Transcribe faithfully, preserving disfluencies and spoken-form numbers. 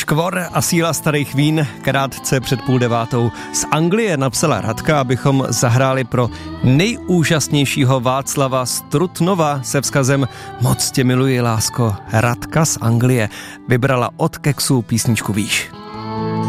Škvor a síla starých vín krátce před půl devátou. Z Anglie napsala Radka, abychom zahráli pro nejúžasnějšího Václava z Trutnova se vzkazem Moc tě miluji, lásko. Radka z Anglie vybrala od Kexu písničku Víš.